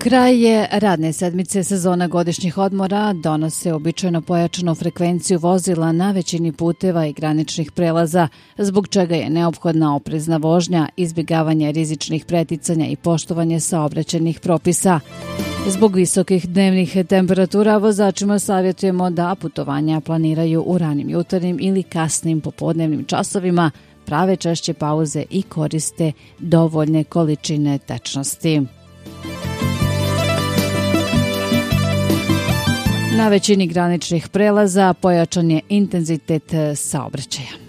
Kraj je radne sedmice. Sezona godišnjih odmora donose običajno pojačanu frekvenciju vozila na većini puteva i graničnih prelaza, zbog čega je neophodna oprezna vožnja, izbjegavanje rizičnih preticanja i poštovanje saobraćajnih propisa. Zbog visokih dnevnih temperatura vozačima savjetujemo da putovanja planiraju u ranim jutarnjim ili kasnim popodnevnim časovima, prave češće pauze i koriste dovoljne količine tečnosti. Na većini graničnih prelaza pojačan je intenzitet saobraćaja.